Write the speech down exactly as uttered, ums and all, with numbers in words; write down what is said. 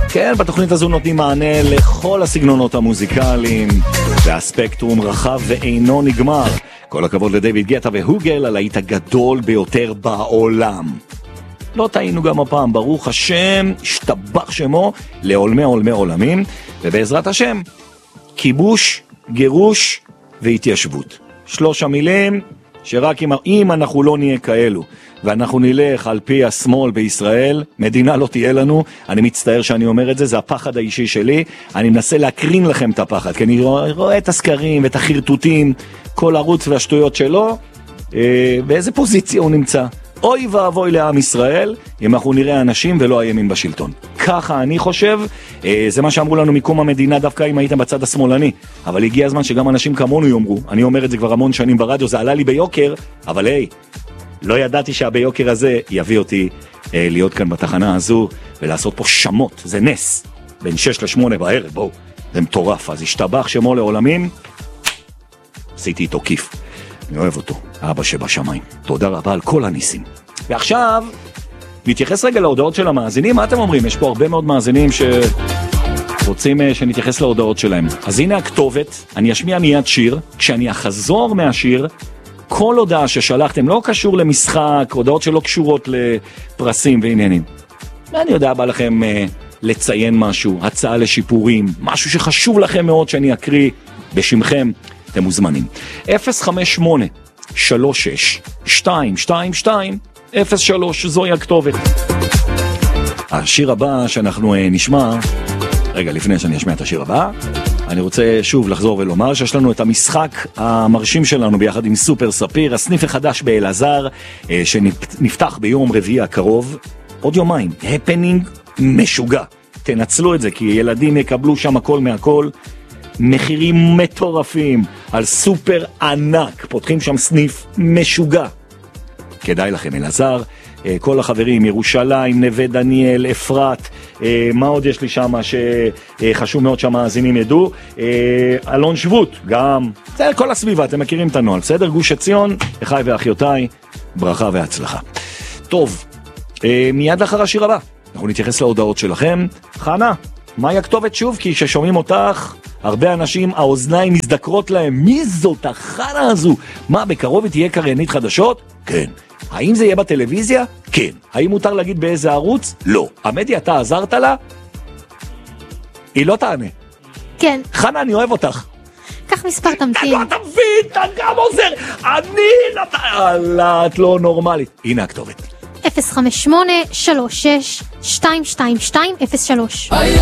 כן, בתוכנית הזו נותנים מענה לכל הסגנונות המוזיקליים, והספקטרום רחב ואינו נגמר. כל הכבוד לדיוויד גטה והוגל על ההיט הגדול ביותר בעולם. לא טעינו גם הפעם, ברוך השם, השתבח שמו לעולמי עולמי עולמים, ובעזרת השם, כיבוש, גירוש והתיישבות. שלוש המילים שרק אם, אם אנחנו לא נהיה כאלו, ואנחנו נלך על פי השמאל בישראל, מדינה לא תהיה לנו. אני מצטער שאני אומר את זה, זה הפחד האישי שלי. אני מנסה להקרין לכם את הפחד, כי אני רואה, רואה את הסקרים ואת החרטוטים, כל ערוץ והשטויות שלו, אה, באיזה פוזיציה הוא נמצא. אוי ואבוי לעם ישראל, אם אנחנו נראה אנשים ולא הימין בשלטון. ככה אני חושב, אה, זה מה שאמרו לנו מקום המדינה, דווקא אם הייתם בצד השמאלני. אבל הגיע הזמן שגם אנשים כמונו יאמרו, אני אומר את זה כבר המון שנים ברדיו, זה עלה לי ביוקר, אבל היי, לא ידעתי שהביוקר הזה יביא אותי אה, להיות כאן בתחנה הזו, ולעשות פה שמות, זה נס, בין שש לשמונה בערב, בואו, זה מטורף, אז השתבח שמו לעולמים, עשיתי איתו כיף. אני אוהב אותו, אבא שבשמיים. תודה רבה על כל הניסים. ועכשיו, נתייחס רגע להודעות של המאזינים. מה אתם אומרים? יש פה הרבה מאוד מאזינים שרוצים שנתייחס להודעות שלהם. אז הנה הכתובת, אני אשמיע מיד שיר. כשאני אחזור מהשיר, כל הודעה ששלחתם לא קשור למשחק, הודעות שלא קשורות לפרסים ועניינים. אני יודע, בא לכם uh, לציין משהו, הצעה לשיפורים, משהו שחשוב לכם מאוד שאני אקריא בשמכם. אתם מוזמנים. אפס חמש שמונה שלוש שש שתיים שתיים שתיים אפס שלוש, זוהי הכתובת. השיר הבא שאנחנו נשמע, רגע לפני שאני אשמע את השיר הבא, אני רוצה שוב לחזור ולומר שיש לנו את המשחק המרשים שלנו ביחד עם סופר ספיר, הסניף החדש באלעזר, שנפתח ביום רביעי הקרוב, עוד יומיים, הפנינג משוגע. תנצלו את זה, כי ילדים יקבלו שם הכל מהכל, מחירים מטורפים על סופר ענק, פותחים שם סניף משוגע. כדאי לכם, אלעזר, כל החברים, ירושלים, נווה דניאל, אפרת, מה עוד יש לי שם שחשוב מאוד שהמאזינים ידעו, אלון שבות, גם, זה כל הסביבה, אתם מכירים את הנועל, בסדר? גוש עציון, אחי ואחיותיי, ברכה והצלחה. טוב, מיד לאחר השיר הבא, אנחנו נתייחס להודעות שלכם. חנה, מהי הכתובת שוב? כי ששומעים אותך, הרבה אנשים, האוזניים מזדקרות להם, מי זאת החנה הזו? מה, בקרוב תהיה קריינית חדשות? כן. האם זה יהיה בטלוויזיה? כן. האם מותר להגיד באיזה ערוץ? לא. המדיה, אתה עזרת לה? היא לא תענה. כן. חנה, אני אוהב אותך. קח מספר תמתין. אתה לא תבין, אתה גם עוזר. אני לא... אללה, את לא נורמלית. הנה הכתובת. אפס חמש שמונה שלוש שש שתיים שתיים שתיים אפס שלוש.